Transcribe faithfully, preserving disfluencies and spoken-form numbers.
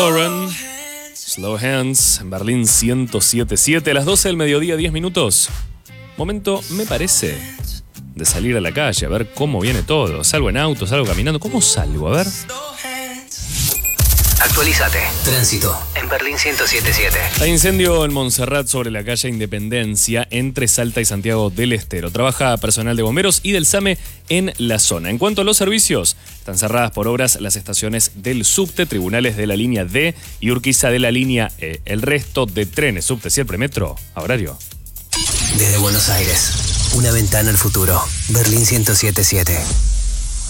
Lauren, Slow Hands, en Berlín ciento siete punto siete, a las doce del mediodía, diez minutos. Momento, me parece, de salir a la calle, a ver cómo viene todo. Salgo en auto, salgo caminando. ¿Cómo salgo? A ver. Actualizate. Tránsito en Berlín ciento siete punto siete. Hay incendio en Montserrat sobre la calle Independencia entre Salta y Santiago del Estero. Trabaja personal de bomberos y del SAME en la zona. En cuanto a los servicios, están cerradas por obras las estaciones del subte, tribunales de la línea D y Urquiza de la línea E. El resto de trenes, subte, siempre metro, a horario. Desde Buenos Aires, una ventana al futuro. Berlín ciento siete punto siete.